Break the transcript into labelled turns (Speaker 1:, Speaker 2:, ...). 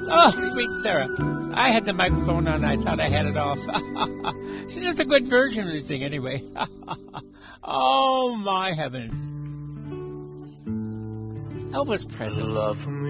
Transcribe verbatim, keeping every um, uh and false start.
Speaker 1: Oh, sweet Sarah. I had the microphone on. I thought I had it off. She does a good version of this thing anyway. Oh, my heavens. Elvis Presley.